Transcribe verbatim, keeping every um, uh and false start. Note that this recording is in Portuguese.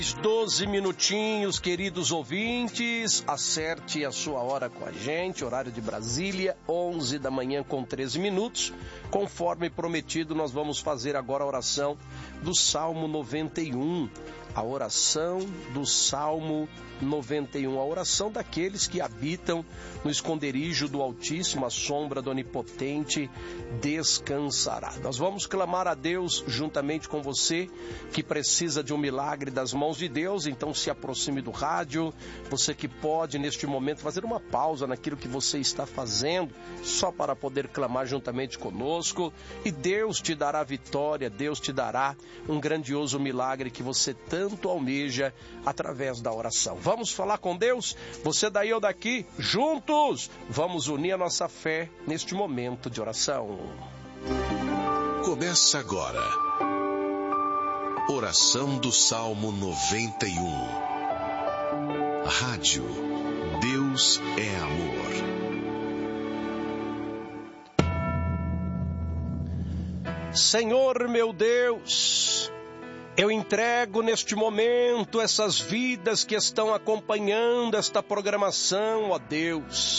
doze minutinhos, queridos ouvintes, acerte a sua hora com a gente, horário de Brasília, onze da manhã com treze minutos. Conforme prometido, nós vamos fazer agora a oração do Salmo noventa e um, a oração do Salmo noventa e um, a oração daqueles que habitam no esconderijo do Altíssimo, a sombra do Onipotente descansará. Nós vamos clamar a Deus juntamente com você que precisa de um milagre das mãos de Deus. Então se aproxime do rádio, você que pode neste momento fazer uma pausa naquilo que você está fazendo, só para poder clamar juntamente conosco, e Deus te dará vitória, Deus te dará um grandioso milagre que você tanto almeja através da oração. Vamos falar com Deus? Você daí ou daqui, juntos, vamos unir a nossa fé neste momento de oração. Começa agora. Oração do Salmo noventa e um. Rádio Deus é Amor. Senhor meu Deus, eu entrego neste momento essas vidas que estão acompanhando esta programação, ó Deus.